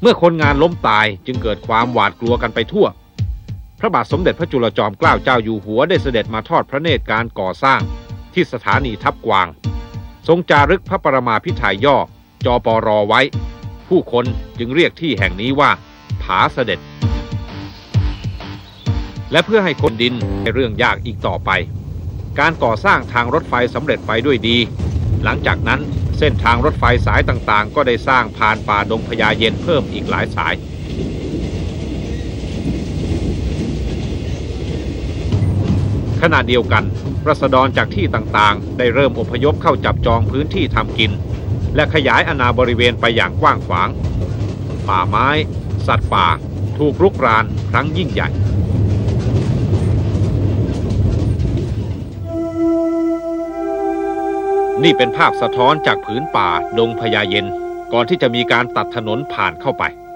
เมื่อคนงานล้มตายจึงเกิดความหวาดกลัวกันไปทั่วพระบาทสมเด็จพระจุลจอมเกล้าเจ้าอยู่หัวได้เสด็จมาทอดพระเนตรการก่อสร้างที่สถานีทับกวางทรงจารึกพระปรมาภิไธยย่อจปรไว้ผู้คนจึงเรียกที่แห่งนี้ว่าผาเสด็จและเพื่อให้คนดินในเรื่องยากอีกต่อไปการก่อสร้างทางรถไฟสำเร็จไปด้วยดีหลังจากนั้นเส้นทางรถไฟสายต่างๆก็ได้สร้างผ่านป่าดงพญาเย็นเพิ่มอีกหลายสายขณะเดียวกันราษฎรจากที่ต่างๆได้เริ่มอพยพเข้าจับจองพื้นที่ทำกินและขยายอาณาบริเวณไปอย่างกว้างขวางป่าไม้สัตว์ป่าถูกรุกรานครั้งยิ่งใหญ่นี่เป็นภาพสะท้อนจากผืนป่าดงพญาเย็นก่อนที่จะมีการตัดถนนผ่านเข้าไป